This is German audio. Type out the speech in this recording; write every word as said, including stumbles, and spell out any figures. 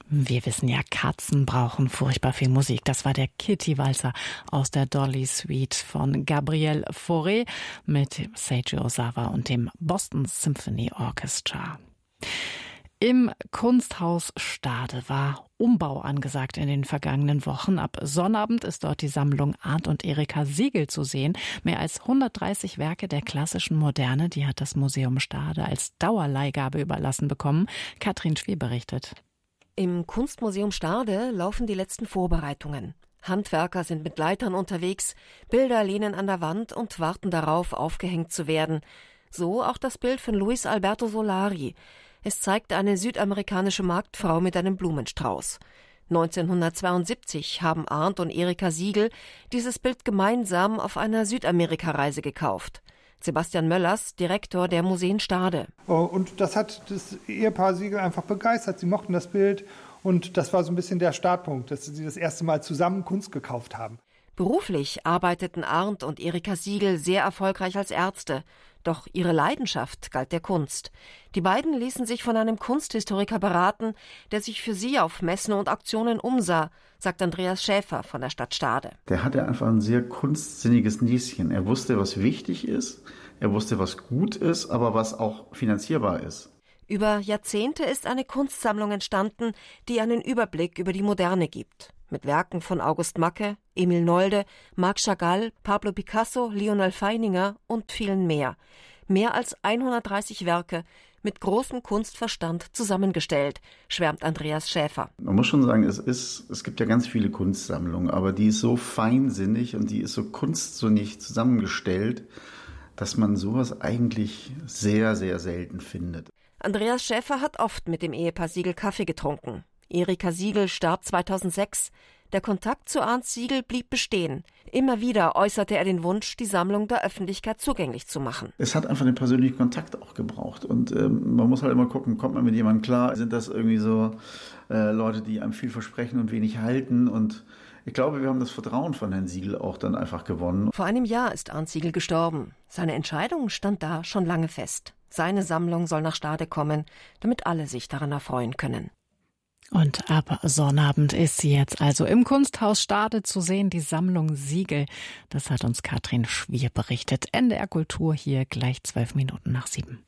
Wir wissen ja, Katzen brauchen furchtbar viel Musik. Das war der Kitty-Walzer aus der Dolly Suite von Gabriel Fauré mit Seiji Ozawa und dem Boston Symphony Orchestra. Im Kunsthaus Stade war Umbau angesagt in den vergangenen Wochen. Ab Sonnabend ist dort die Sammlung Arndt und Erika Siegel zu sehen. Mehr als hundertdreißig Werke der klassischen Moderne, die hat das Museum Stade als Dauerleihgabe überlassen bekommen. Katrin Schwier berichtet. Im Kunstmuseum Stade laufen die letzten Vorbereitungen. Handwerker sind mit Leitern unterwegs, Bilder lehnen an der Wand und warten darauf, aufgehängt zu werden. So auch das Bild von Luis Alberto Solari. Es zeigt eine südamerikanische Marktfrau mit einem Blumenstrauß. neunzehnhundertzweiundsiebzig haben Arndt und Erika Siegel dieses Bild gemeinsam auf einer Südamerikareise gekauft. Sebastian Möllers, Direktor der Museen Stade. Und das hat das Ehepaar Siegel einfach begeistert. Sie mochten das Bild und das war so ein bisschen der Startpunkt, dass sie das erste Mal zusammen Kunst gekauft haben. Beruflich arbeiteten Arndt und Erika Siegel sehr erfolgreich als Ärzte. Doch ihre Leidenschaft galt der Kunst. Die beiden ließen sich von einem Kunsthistoriker beraten, der sich für sie auf Messen und Auktionen umsah, sagt Andreas Schäfer von der Stadt Stade. Der hatte einfach ein sehr kunstsinniges Nieschen. Er wusste, was wichtig ist, er wusste, was gut ist, aber was auch finanzierbar ist. Über Jahrzehnte ist eine Kunstsammlung entstanden, die einen Überblick über die Moderne gibt. Mit Werken von August Macke, Emil Nolde, Marc Chagall, Pablo Picasso, Lionel Feininger und vielen mehr. Mehr als hundertdreißig Werke mit großem Kunstverstand zusammengestellt, schwärmt Andreas Schäfer. Man muss schon sagen, es ist, es gibt ja ganz viele Kunstsammlungen, aber die ist so feinsinnig und die ist so kunstsinnig zusammengestellt, dass man sowas eigentlich sehr, sehr selten findet. Andreas Schäfer hat oft mit dem Ehepaar Siegel Kaffee getrunken. Erika Siegel starb zweitausendsechs. Der Kontakt zu Arndt Siegel blieb bestehen. Immer wieder äußerte er den Wunsch, die Sammlung der Öffentlichkeit zugänglich zu machen. Es hat einfach den persönlichen Kontakt auch gebraucht. Und ähm, man muss halt immer gucken, kommt man mit jemandem klar? Sind das irgendwie so äh, Leute, die einem viel versprechen und wenig halten? Und ich glaube, wir haben das Vertrauen von Herrn Siegel auch dann einfach gewonnen. Vor einem Jahr ist Arndt Siegel gestorben. Seine Entscheidung stand da schon lange fest. Seine Sammlung soll nach Stade kommen, damit alle sich daran erfreuen können. Und ab Sonnabend ist sie jetzt also im Kunsthaus Stade zu sehen, die Sammlung Siegel. Das hat uns Katrin Schwier berichtet. N D R Kultur hier gleich zwölf Minuten nach sieben.